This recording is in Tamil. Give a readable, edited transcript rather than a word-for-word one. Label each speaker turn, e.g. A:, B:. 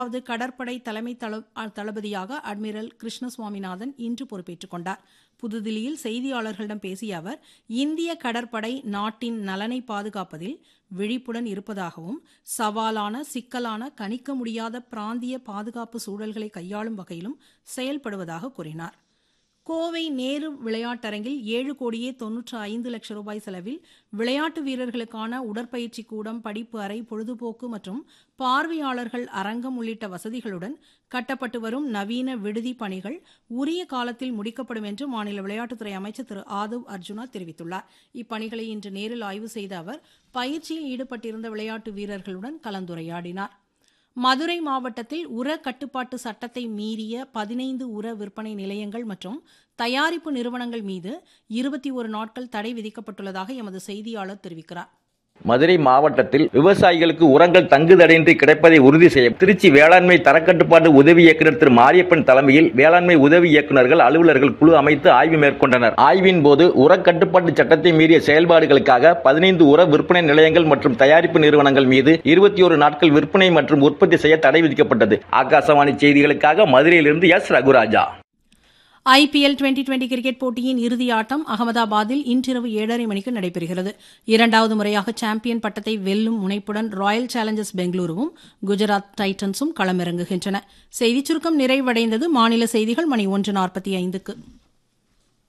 A: கடற்படை தலைமை தளபதியாக அட்மிரல் கிருஷ்ண சுவாமிநாதன் இன்று பொறுப்பேற்றுக் கொண்டார். புதுதில்லியில் செய்தியாளர்களிடம் பேசிய அவர், இந்திய கடற்படை நாட்டின் நலனை பாதுகாப்பதில் விழிப்புடன் இருப்பதாகவும், சவாலான, சிக்கலான, கணிக்க முடியாத பிராந்திய பாதுகாப்பு சூழல்களை கையாளும் வகையிலும் செயல்படுவதாக கூறினார். கோவை நேரு விளையாட்டரங்கில் 7,95,00,000 ரூபாய் செலவில் விளையாட்டு வீரர்களுக்கான உடற்பயிற்சி கூடம், படிப்பு அறை, பொழுதுபோக்கு மற்றும் பார்வையாளர்கள் அரங்கம் உள்ளிட்ட வசதிகளுடன் கட்டப்பட்டு வரும் நவீன விடுதி பணிகள் உரிய காலத்தில் முடிக்கப்படும் என்று மாநில விளையாட்டுத்துறை அமைச்சர் திரு ஆதவ் அர்ஜுனா தெரிவித்துள்ளார். இப்பணிகளை இன்று நேரில் ஆய்வு செய்த அவர் பயிற்சியில் ஈடுபட்டிருந்த விளையாட்டு வீரர்களுடன் கலந்துரையாடினார். மதுரை மாவட்டத்தில் உர கட்டுப்பாட்டு சட்டத்தை மீறிய 15 உர விற்பனை நிலையங்கள் மற்றும் தயாரிப்பு நிறுவனங்கள் மீது 21 நாட்கள் தடை விதிக்கப்பட்டுள்ளதாக எமது செய்தியாளர் தெரிவிக்கிறார்.
B: மதுரை மாவட்டத்தில் விவசாயிகளுக்கு உரங்கள் தங்குதடையின்றி கிடைப்பதை உறுதி செய்ய திருச்சி வேளாண்மை தரக்கட்டுப்பாட்டு உதவி இயக்குநர் திரு மாரியப்பன் தலைமையில் வேளாண்மை உதவி இயக்குநர்கள், அலுவலர்கள் குழு அமைத்து ஆய்வு மேற்கொண்டனர். ஆய்வின் போது உர கட்டுப்பாட்டு சட்டத்தை மீறிய செயல்பாடுகளுக்காக 15 உர விற்பனை நிலையங்கள் மற்றும் தயாரிப்பு நிறுவனங்கள் மீது 21 நாட்கள் விற்பனை மற்றும் உற்பத்தி செய்ய தடை விதிக்கப்பட்டது. ஆகாசவாணி செய்திகளுக்காக மதுரையிலிருந்து எஸ். ரகுராஜா.
A: IPL 2020 கிரிக்கெட் போட்டியின் இறுதி ஆட்டம் அகமதாபாத்தில் இன்றிரவு 7:30 மணிக்கு நடைபெறுகிறது. இரண்டாவது முறையாக சாம்பியன் பட்டத்தை வெல்லும் முனைப்புடன் ராயல் சேலஞ்சர்ஸ் பெங்களூருவும் குஜராத் டைட்டன்ஸும் களமிறங்குகின்றன. செய்திச் சுருக்கம் நிறைவடைந்தது. மாநில செய்திகள் மணி 1:45க்கு.